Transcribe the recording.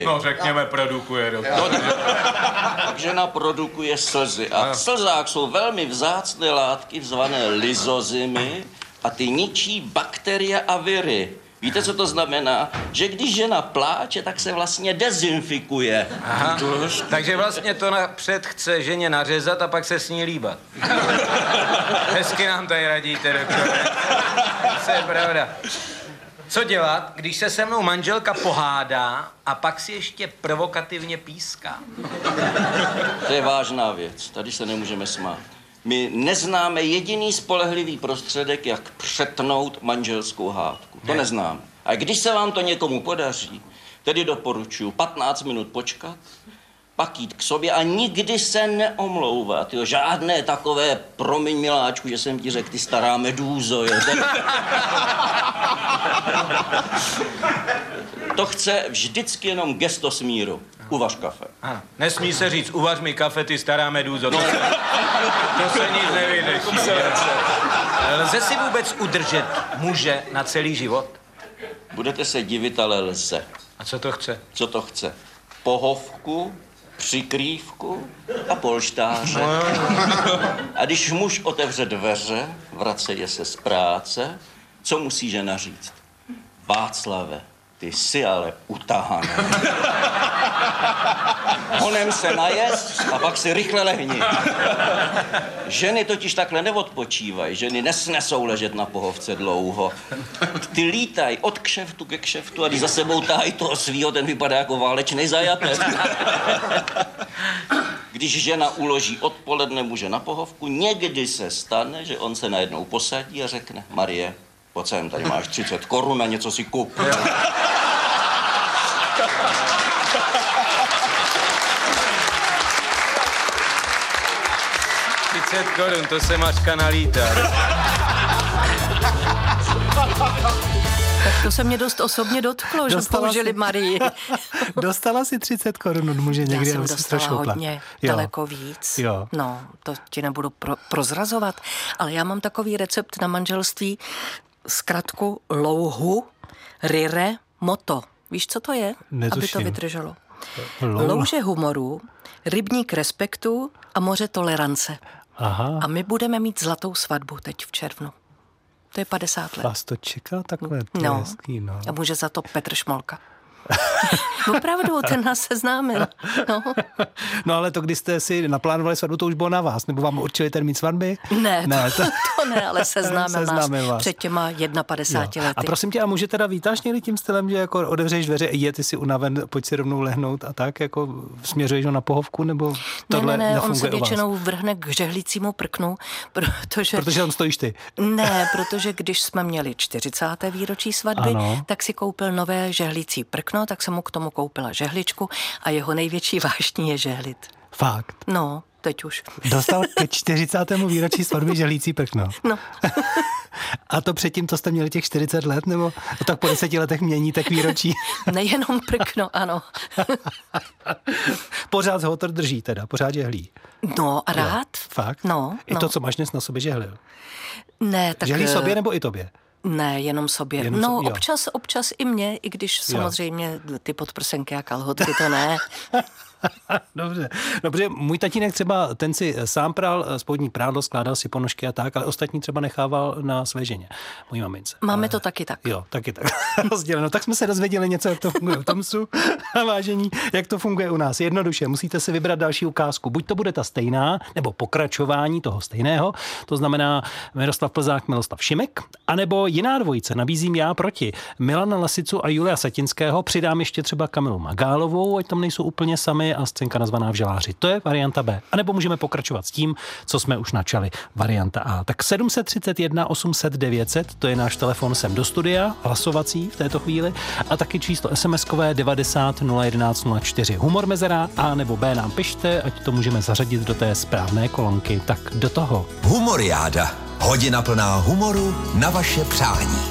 No řekněme, produkuje doktor. Tak žena produkuje slzy a v slzách jsou velmi vzácné látky zvané lyzozymy a ty ničí bakterie a viry. Víte, co to znamená? Že když žena pláče, tak se vlastně dezinfikuje. Aha, takže vlastně to napřed chce ženě nařezat a pak se s ní líbat. Hezky nám tady radíte, doktore. To je pravda. Co dělat, když se se mnou manželka pohádá a pak si ještě provokativně píská? To je vážná věc, tady se nemůžeme smát. My neznáme jediný spolehlivý prostředek, jak přetnout manželskou hádku. To neznáme. A když se vám to někomu podaří, tedy doporučuji 15 minut počkat, pak jít k sobě a nikdy se neomlouvat. Jo? Žádné takové, promiň miláčku, že jsem ti řekl, ty stará medúzo. Jo? To chce vždycky jenom gesto smíru. Uvař kafe. Nesmí se říct, uvař mi kafe, ty stará medúzo. To se nic nevyjde. Lze si vůbec udržet muže na celý život? Budete se divit, ale lze. A co to chce? Co to chce? Pohovku, přikrývku a polštáře. A když muž otevře dveře, vraceje se z práce, co musí žena říct? Václave, ty jsi ale utahaný. Honem se najest a pak si rychle lehni. Ženy totiž takhle neodpočívají. Ženy nesnesou ležet na pohovce dlouho. Ty lítají od kšeftu ke kšeftu a když za sebou tahají toho svýho, ten vypadá jako válečný zajatec. Když žena uloží odpoledne muže na pohovku, někdy se stane, že on se najednou posadí a řekne: Marie, pojď sem, tady máš 30 korun a něco si kup. 30 korun, to se Mařka nalítá. Tak to se mě dost osobně dotklo, že použili Marii. Dostala si 30 korun od muže někdy? Já jsem dostala hodně, daleko víc. Jo. No, to ti nebudu prozrazovat, ale já mám takový recept na manželství, zkratku louhu, rire, moto. Víš, co to je? Netuším. Aby to vydrželo. Louže humoru, rybník respektu a moře tolerance. Aha. A my budeme mít zlatou svatbu teď v červnu. To je 50 let. Vás to čeká takhle? To je hezký, no. A může za to Petr Šmolka. Opravdu, ten nás seznámil. No ale to, když jste si naplánovali svatbu, to už bylo na vás, nebo vám určili termín svatby? Ne, to ne, ale seznámil nás před těma 51 lety. A prosím tě, a muže teda vítáš někdy tím stylem, že jako otevřeš dveře, ty si unaven, pojď si rovnou lehnout a tak, jako směřuješ ho na pohovku, nebo tohle ne, on se většinou vrhne k žehlicímu prknu, protože tam stojíš ty. Ne, protože když jsme měli 40. výročí svatby, tak si koupil nové žehlicí prkno, tak jsem mu k tomu koupila žehličku a jeho největší vášní je žehlit. Fakt? No, teď už. Dostal ke 40. výročí svatby žehlící prkno. No. A to předtím, to jste měli těch 40 let, nebo tak po 10 letech měníte k výročí? Nejenom prkno, ano. Pořád ho to drží teda, pořád žehlí. No, a rád. Fakt? No. I to, co máš dnes na sobě, žehlil? Ne, tak... Žehlí sobě nebo i tobě? Ne, jenom sobě. Občas i mě, i když samozřejmě ty podprsenky a kalhotky, to ne. Dobře. No, protože můj tatínek třeba, ten si sám pral spodní prádlo, skládal si ponožky a tak, ale ostatní třeba nechával na své ženě, mojí mamince. Máme to taky tak. Jo, taky tak. Rozděleno. Tak jsme se dozvěděli něco, jak to funguje v Tomsu a vážení, jak to funguje u nás. Jednoduše, musíte si vybrat další ukázku. Buď to bude ta stejná, nebo pokračování toho stejného, to znamená Miroslav Plzák, Miloslav Šimek, anebo jiná dvojice. Nabízím já proti Milana Lasicu a Julia Satinského. Přidám ještě třeba Kamilu Magálovou, ať tam nejsou úplně sami, a scénka nazvaná Vželáři. To je varianta B. A nebo můžeme pokračovat s tím, co jsme už načali. Varianta A. Tak 731 800 900, to je náš telefon sem do studia, hlasovací v této chvíli, a taky číslo SMS-kové 90 011 04. Humor mezera A nebo B nám pište, ať to můžeme zařadit do té správné kolonky. Tak do toho. Humoriáda. Hodina plná humoru na vaše přání.